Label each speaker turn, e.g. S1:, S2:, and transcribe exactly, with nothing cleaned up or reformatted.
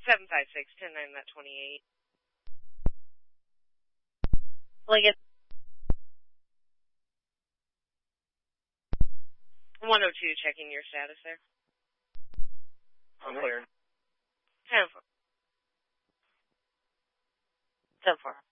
S1: seven five six, ten nine, that twenty-eight.
S2: Lincoln.
S1: one oh two, checking your status there.
S3: I'm cleared.
S1: ten four.
S2: ten four.